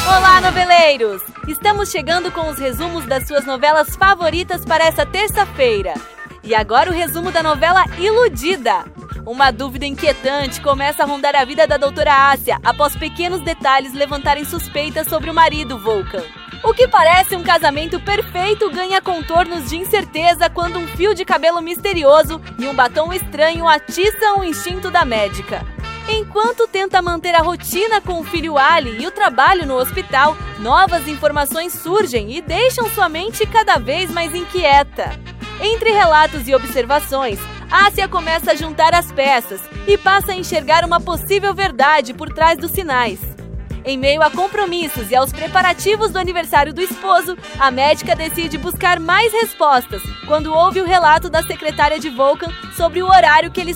Olá, noveleiros! Estamos chegando com os resumos das suas novelas favoritas para essa terça-feira. E agora o resumo da novela Iludida. Uma dúvida inquietante começa a rondar a vida da doutora Ásia após pequenos detalhes levantarem suspeitas sobre o marido, Volkan. O que parece um casamento perfeito ganha contornos de incerteza quando um fio de cabelo misterioso e um batom estranho atiçam o instinto da médica. Enquanto tenta manter a rotina com o filho Ali e o trabalho no hospital, novas informações surgem e deixam sua mente cada vez mais inquieta. Entre relatos e observações, Ásia começa a juntar as peças e passa a enxergar uma possível verdade por trás dos sinais. Em meio a compromissos e aos preparativos do aniversário do esposo, a médica decide buscar mais respostas quando ouve o relato da secretária de Volkan sobre o horário que eles